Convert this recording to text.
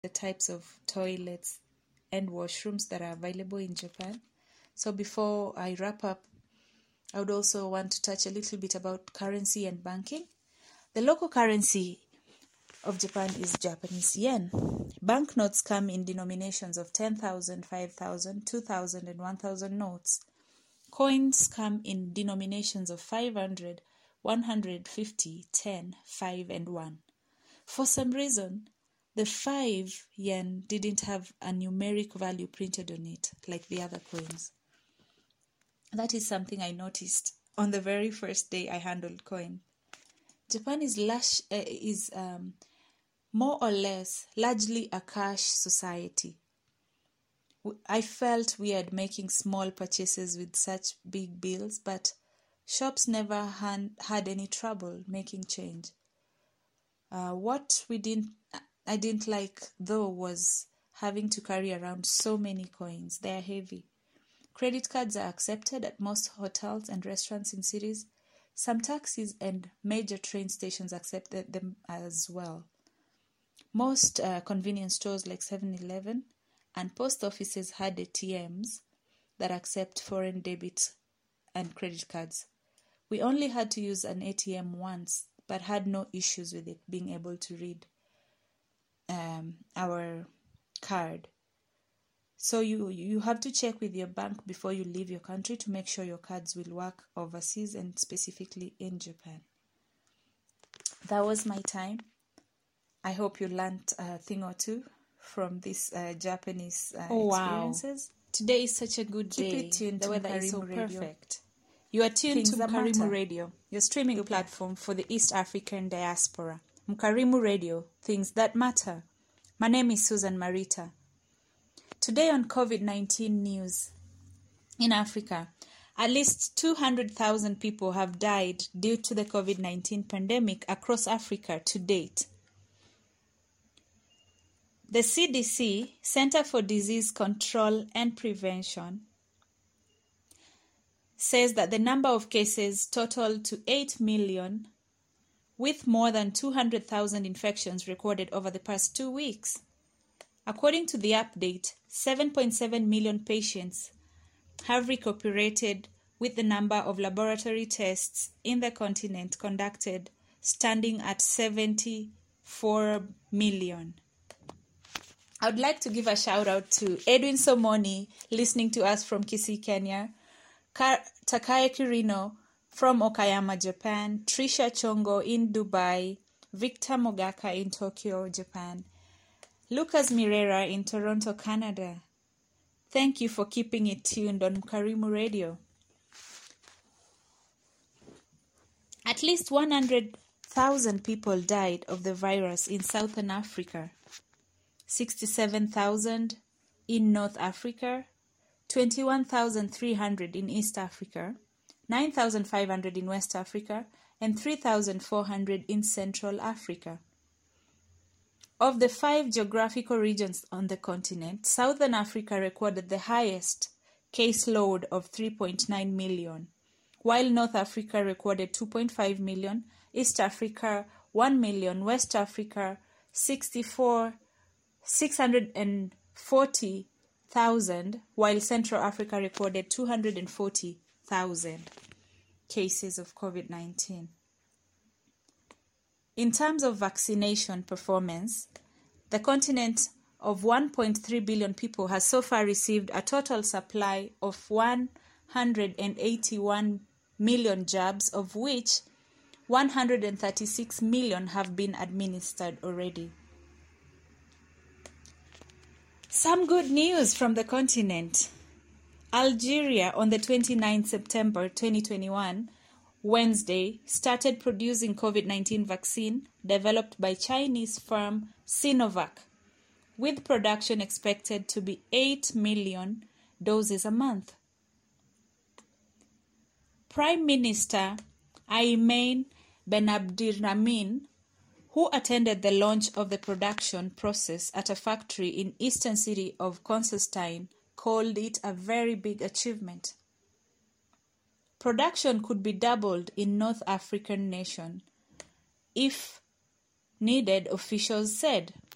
the types of toilets and washrooms that are available in Japan. So before I wrap up, I would also want to touch a little bit about currency and banking. The local currency of Japan is Japanese yen. Banknotes come in denominations of 10,000, 5,000, 2,000, and 1,000 notes. Coins come in denominations of 500, 150, 10, 5, and 1. For some reason, the 5 yen didn't have a numeric value printed on it like the other coins. That is something I noticed on the very first day I handled coin. Japan is more or less largely a cash society. I felt weird making small purchases with such big bills, but shops never had any trouble making change. What I didn't like though was having to carry around so many coins. They are heavy. Credit cards are accepted at most hotels and restaurants in cities. Some taxis and major train stations accept them as well. Most convenience stores like 7-Eleven and post offices had ATMs that accept foreign debit and credit cards. We only had to use an ATM once, but had no issues with it being able to read our card. So you have to check with your bank before you leave your country to make sure your cards will work overseas and specifically in Japan. That was my time. I hope you learned a thing or two from these Japanese experiences. Wow. Today is such a good day. Keep it tuned. The weather is so perfect. You are tuned to Mkarimu Radio, your streaming platform for the East African diaspora. Mkarimu Radio, things that matter. My name is Susan Marita. Today on COVID-19 news, in Africa, at least 200,000 people have died due to the COVID-19 pandemic across Africa to date. The CDC, Center for Disease Control and Prevention, says that the number of cases totaled to 8 million, with more than 200,000 infections recorded over the past 2 weeks. According to the update, 7.7 million patients have recuperated, with the number of laboratory tests in the continent conducted standing at 74 million. I would like to give a shout out to Edwin Somoni, listening to us from Kisii, Kenya, Takae Kirino from Okayama, Japan, Trisha Chongo in Dubai, Victor Mogaka in Tokyo, Japan, Lucas Mirera in Toronto, Canada. Thank you for keeping it tuned on Mkarimu Radio. At least 100,000 people died of the virus in Southern Africa, 67,000 in North Africa, 21,300 in East Africa, 9,500 in West Africa, and 3,400 in Central Africa. Of the 5 geographical regions on the continent, Southern Africa recorded the highest caseload of 3.9 million, while North Africa recorded 2.5 million, East Africa 1 million, West Africa 640,000, while Central Africa recorded 240,000 cases of COVID-19. In terms of vaccination performance, the continent of 1.3 billion people has so far received a total supply of 181 million jabs, of which 136 million have been administered already. Some good news from the continent. Algeria, on the 29th September 2021, Wednesday, started producing COVID-19 vaccine developed by Chinese firm Sinovac, with production expected to be 8 million doses a month. Prime Minister Ayman Ben Abdirahman, who attended the launch of the production process at a factory in eastern city of Constantine, called it a very big achievement. Production could be doubled in North African nation if needed, officials said.